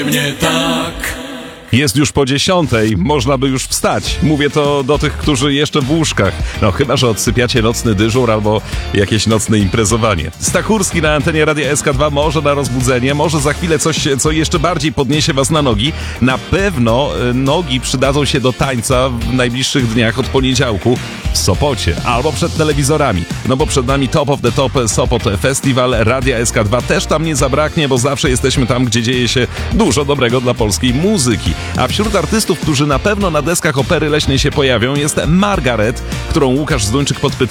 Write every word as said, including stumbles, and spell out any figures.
Mnie tak. Jest już po dziesiątej, można by już wstać. Mówię to do tych, którzy jeszcze w łóżkach. No chyba, że odsypiacie nocny dyżur albo jakieś nocne imprezowanie. Stachurski na antenie Radia S K dwa, może na rozbudzenie, może za chwilę coś, co jeszcze bardziej podniesie was na nogi. Na pewno nogi przydadzą się do tańca w najbliższych dniach od poniedziałku w Sopocie albo przed telewizorami. No bo przed nami Top of the Top Sopot Festival. Radia S K dwa też tam nie zabraknie, bo zawsze jesteśmy tam, gdzie dzieje się dużo dobrego dla polskiej muzyki. A wśród artystów, którzy na pewno na deskach Opery Leśnej się pojawią, jest Margaret, którą Łukasz Zduńczyk podpytał